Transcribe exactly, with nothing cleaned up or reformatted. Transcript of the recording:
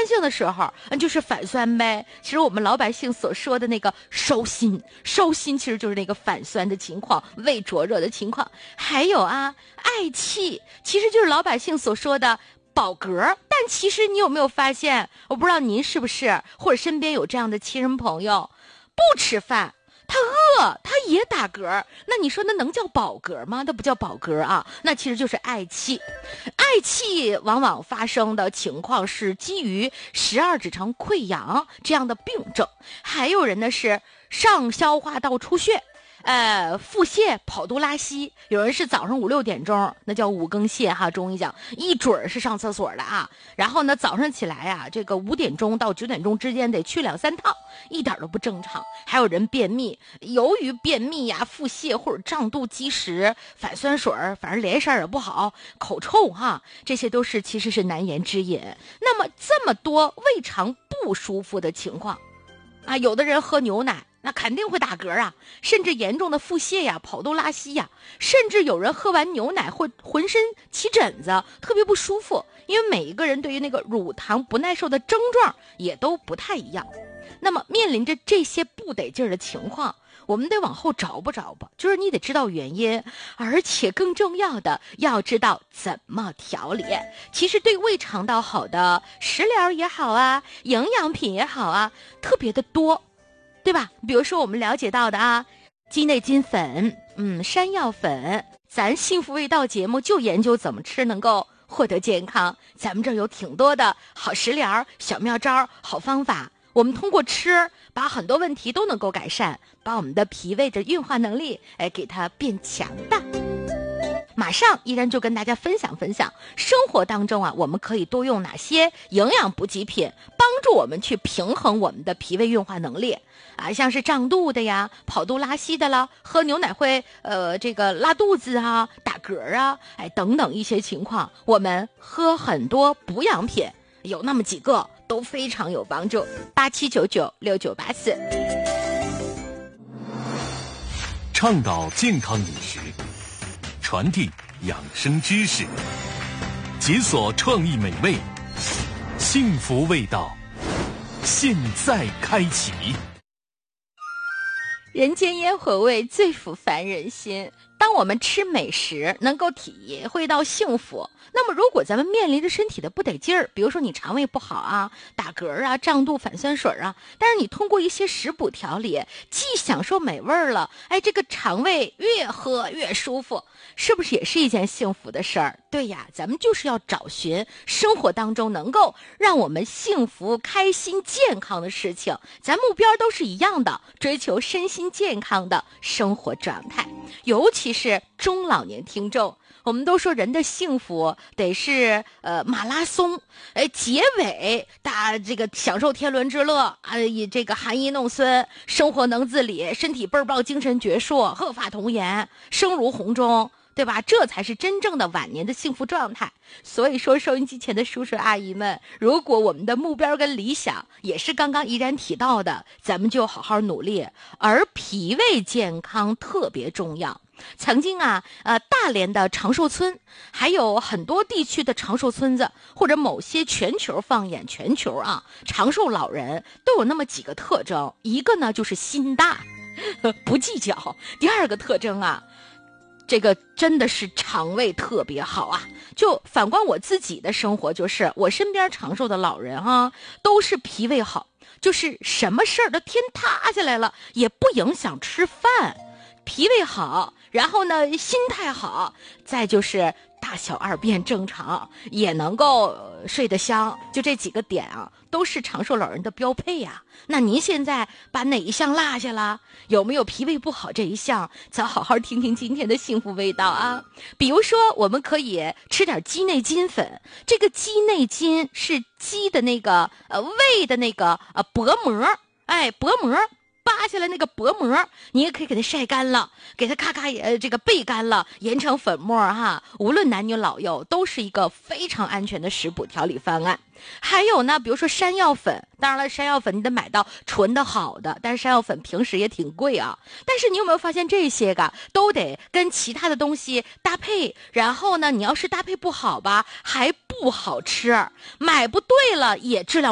酸性的时候，嗯，就是反酸呗。其实我们老百姓所说的那个烧心，烧心其实就是那个反酸的情况，胃灼热的情况。还有啊，嗳气，其实就是老百姓所说的饱嗝。但其实你有没有发现，我不知道您是不是，或者身边有这样的亲人朋友，不吃饭他饿他也打嗝，那你说那能叫饱嗝吗？那不叫饱嗝啊，那其实就是嗳气。嗳气往往发生的情况是基于十二指肠溃疡这样的病症，还有人呢是上消化道出血，呃，腹泻、跑肚拉稀，有人是早上五六点钟，那叫五更泻哈，中医讲一准儿是上厕所的啊。然后呢，早上起来啊，这个五点钟到九点钟之间得去两三趟，一点都不正常。还有人便秘，由于便秘呀、腹泻或者胀肚积食、反酸水儿，反正连事儿也不好，口臭哈，这些都是其实是难言之隐。那么这么多胃肠不舒服的情况啊，有的人喝牛奶。那肯定会打嗝啊，甚至严重的腹泻呀、跑肚拉稀呀，甚至有人喝完牛奶会浑身起疹子，特别不舒服。因为每一个人对于那个乳糖不耐受的症状也都不太一样。那么面临着这些不得劲儿的情况，我们得往后找不找吧，就是你得知道原因，而且更重要的要知道怎么调理。其实对胃肠道好的食疗也好啊，营养品也好啊，特别的多。对吧？比如说我们了解到的啊，鸡内金粉，嗯，山药粉，咱幸福味道节目就研究怎么吃能够获得健康。咱们这儿有挺多的好食疗、小妙招、好方法，我们通过吃把很多问题都能够改善，把我们的脾胃的运化能力哎给它变强大。马上依然就跟大家分享分享生活当中啊，我们可以多用哪些营养补给品帮助我们去平衡我们的脾胃运化能力啊，像是胀肚的呀、跑肚拉稀的啦，喝牛奶会呃这个拉肚子啊、打嗝啊，哎等等一些情况，我们喝很多补养品，有那么几个都非常有帮助。八七九九六九八四， 倡导健康饮食，传递养生知识，解锁创意美味，幸福味道，现在开启。 人间烟火味最抚凡人心，当我们吃美食能够体会到幸福，那么如果咱们面临着身体的不得劲儿，比如说你肠胃不好啊、打嗝啊、胀肚、反酸水啊，但是你通过一些食补调理，既享受美味了，哎，这个肠胃越喝越舒服，是不是也是一件幸福的事儿？对呀，咱们就是要找寻生活当中能够让我们幸福、开心、健康的事情，咱目标都是一样的，追求身心健康的生活状态。尤其是中老年听众，我们都说人的幸福得是呃马拉松，哎，结尾大这个享受天伦之乐啊，以这个含饴弄孙，生活能自理，身体倍儿棒，精神矍铄，鹤发童颜，声如洪钟，对吧？这才是真正的晚年的幸福状态。所以说收音机前的叔叔阿姨们，如果我们的目标跟理想也是刚刚依然提到的，咱们就好好努力。而脾胃健康特别重要。曾经啊，呃，大连的长寿村，还有很多地区的长寿村子，或者某些全球放眼全球啊，长寿老人都有那么几个特征。一个呢就是心大，不计较；第二个特征啊，这个真的是肠胃特别好啊。就反观我自己的生活，就是我身边长寿的老人啊，都是脾胃好，就是什么事儿都天塌下来了也不影响吃饭，脾胃好，然后呢心态好，再就是大小二便正常，也能够睡得香，就这几个点啊，都是长寿老人的标配呀、啊。那您现在把哪一项落下了？有没有脾胃不好这一项？咱好好听听今天的幸福味道啊！比如说，我们可以吃点鸡内金粉。这个鸡内金是鸡的那个呃胃的那个呃薄膜，哎，薄膜。扒下来那个薄膜，你也可以给它晒干了，给它咔咔呃这个焙干了，研成粉末哈。无论男女老幼，都是一个非常安全的食补调理方案。还有呢，比如说山药粉，当然了，山药粉你得买到纯的好的，但是山药粉平时也挺贵啊。但是你有没有发现这些个都得跟其他的东西搭配？然后呢，你要是搭配不好吧，还不好吃，买不对了也质量